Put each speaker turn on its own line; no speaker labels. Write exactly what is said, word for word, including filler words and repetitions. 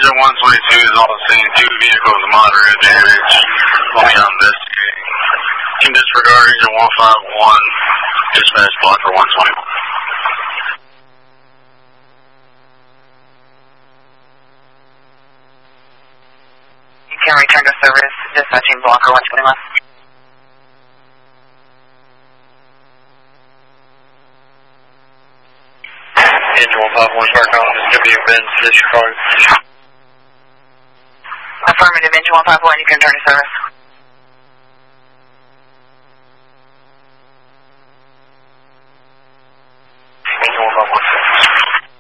Engine one twenty-two is all the same. Two vehicles moderate damage. Let me investigate. Team disregard engine one five one. Dispatch block for one twenty-one.
You can return to service. Dispatching blocker one twenty-one.
Engine one five one, start calling. This could be a Benz disregard.
Affirmative, engine one five one, you can return to service.